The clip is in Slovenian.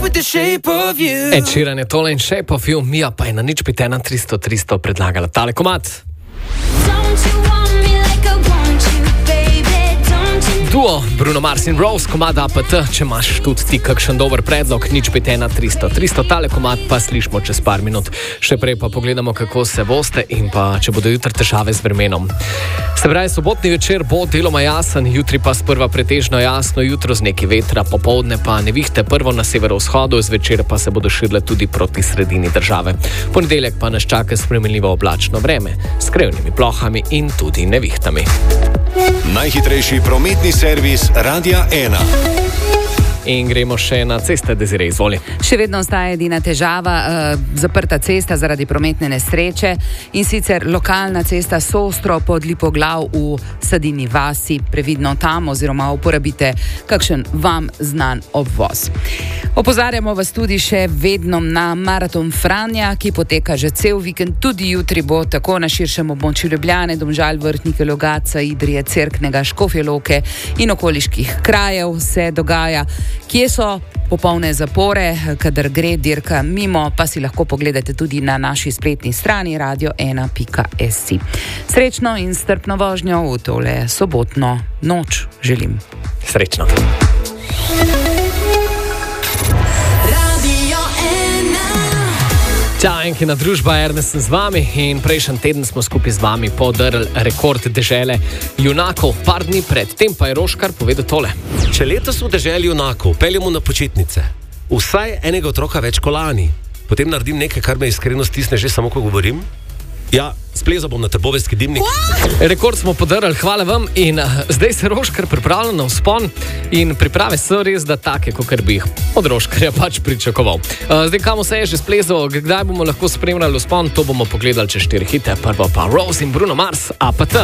with the shape of you. Ed Sheeran je tole in Shape of You, Mia pa je na nič pite na 300 predlagala tale komad. Duo Bruno Mars in Rose, komada APT, če imaš tudi ti kakšen dober predlog, nič pite na 300, tale komad pa slišimo čez par minut. Še prej pa pogledamo, kako se boste in pa če bodo jutri težave z vremenom. Se pravi, sobotni večer bo deloma jasen, jutri pa sprva pretežno jasno, jutro z nekaj vetra, popoldne pa nevihte prvo na severovzhodu, zvečer pa se bodo širile tudi proti sredini države. Ponedeljek pa nas čaka spremenljivo oblačno vreme, s krevnimi plohami in tudi nevihtami. Najhitrejši prometni servis Radia 1. In gremo še na ceste, Desiree, izvoli. Še vedno ostaja edina težava, zaprta cesta zaradi prometne nesreče in sicer lokalna cesta Sostro pod Lipoglav v Sadini vasi. Previdno tam oziroma uporabite kakšen vam znan obvoz. Opozarjamo vas tudi še vedno na maraton Franja, ki poteka že cel vikend, tudi jutri bo tako na širšem območju Ljubljane, Domžal, Vrhnike, Logatca, Idrije, Cerknega, Škofje Loke in okoliških krajev se dogaja. Kje so popolne zapore, kadar gre dirka mimo, pa si lahko pogledate tudi na naši spletni strani radio1.si. Srečno in strpno vožnjo v tole sobotno noč želim. Srečno. Čau, enkina družba, Ernest sem z vami in prejšnji teden smo skupaj z vami podrli rekord dežele junakov. Par dni pred tem pa je Roškar povedal tole. Če letos v deželi junakov peljemo na počitnice, vsaj enega otroka več kot lani, potem naredim nekaj, kar me iskreno stisne že samo, ko govorim. Ja, splezal bom na Trboveljski dimnik. Rekord smo podrli, hvala vam in zdaj se Roškar pripravlja na vzpon in priprave so res da take, kakor bi jih od Roškarja pač pričakoval. Zdaj, kamo se je že splezal, kdaj bomo lahko spremljali vzpon, to bomo pogledali čez 4 hite. Prvo pa Rose in Bruno Mars, APT.